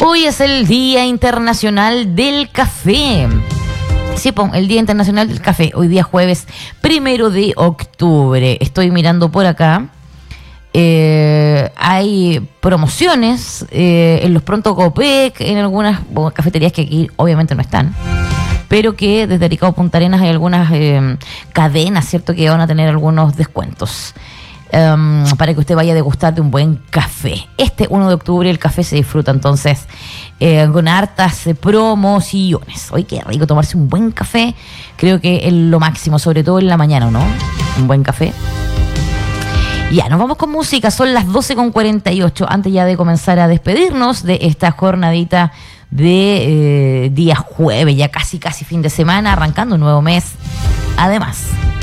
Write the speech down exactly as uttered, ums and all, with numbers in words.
Hoy es el Día Internacional del Café. Sí, pon, el Día Internacional del Café. Hoy día jueves primero de octubre. Estoy mirando por acá. Eh, hay promociones eh, en los Pronto Copec, en algunas bueno, cafeterías que aquí obviamente no están, pero que desde Arica Punta Arenas hay algunas eh, cadenas, ¿cierto?, que van a tener algunos descuentos um, para que usted vaya a degustar de un buen café. Este uno de octubre el café se disfruta entonces eh, con hartas eh, promociones. Hoy qué rico tomarse un buen café, creo que es lo máximo, sobre todo en la mañana, ¿no? Un buen café. Ya, nos vamos con música, son las doce con cuarenta y ocho, antes ya de comenzar a despedirnos de esta jornadita de eh, día jueves, ya casi casi fin de semana, arrancando un nuevo mes, además.